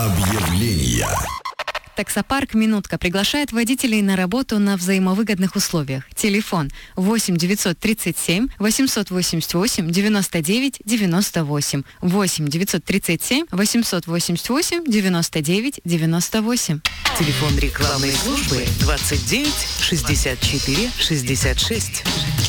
Объявления. Таксопарк «Минутка» приглашает водителей на работу на взаимовыгодных условиях. Телефон 8 937 888 99 98. 8 937 888 99 98. Телефон рекламной службы 29 64 66.